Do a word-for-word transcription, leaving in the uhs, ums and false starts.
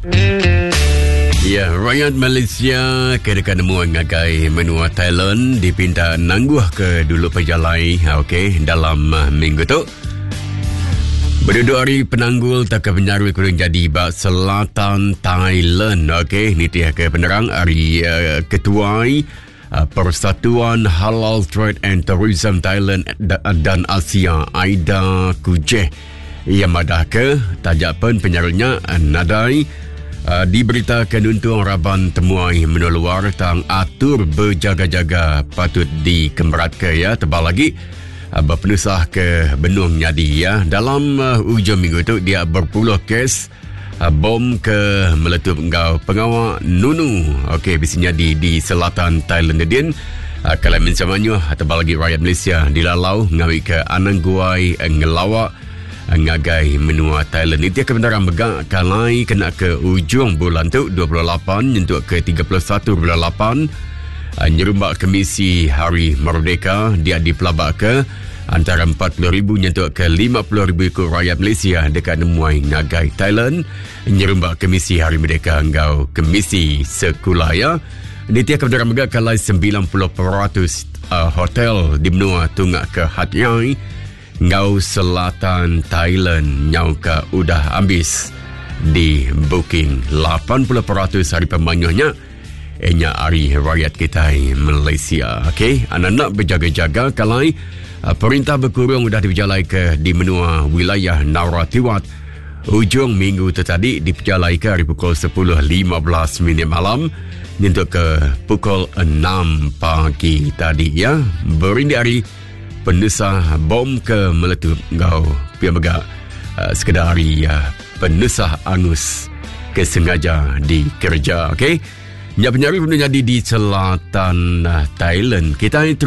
Ya, rakyat Malaysia kedekan nemu ngagai menua Thailand dipinta nangguh ke dulu pejalai, okey, dalam uh, minggu tu. Berduduk hari penanggul tak penyarui kurang jadi bak selatan Thailand, okey, ni dia ke penerang hari uh, ketuai uh, Persatuan Halal Trade and Tourism Thailand dan Asia, Aida Kujeh, yang madah ke tajak pen penyarunya uh, nadai Uh, diberitakan untuk Raban Temuai meneluar tang atur berjaga-jaga patut dikemberat ke ya tebal lagi uh, berpenusah ke benung nyadi ya dalam uh, ujung minggu tu dia berpuluh kes uh, bom ke meletup engkau pengawal Nunu okey bisinya di di selatan Thailand din uh, kalau mensamanya tebal lagi rakyat Malaysia dilalau ngawi ke Anangguai uh, ngelawak ngagai menua Thailand. Itu akan benar megak kalai kena ke ujung bulan tu dua puluh lapan nyentuh ke tiga puluh satu bulan lapan uh, nyerumbak Komisi Hari Merdeka dia dipelabak ke antara empat puluh ribu nyentuh ke lima puluh ribu ikut rakyat Malaysia dekat nemuai ngagai Thailand nyerumbak Komisi Hari Merdeka engkau Komisi Sekulaya. Itu akan benar megak kalai sembilan puluh peratus uh, hotel di menua tunggak ke Hat Yai ngau selatan Thailand nyau ka udah ambis di booking lapan puluh peratus hari pemanyuhnya enya hari rakyat kita Malaysia. Okey, anak-anak berjaga-jaga kalai uh, perintah berkurung sudah diberjalai ke di menua wilayah Narathiwat ujung minggu tu tadi diberjalai ke hari pukul sepuluh lima belas minit malam untuk ke pukul enam pagi tadi ya. Berindi hari penusah bom ke meletup ngau pihak megak uh, sekedar hari uh, penusah angus kesengaja dikerja. Okey, nya penyari pun jadi di selatan uh, Thailand kita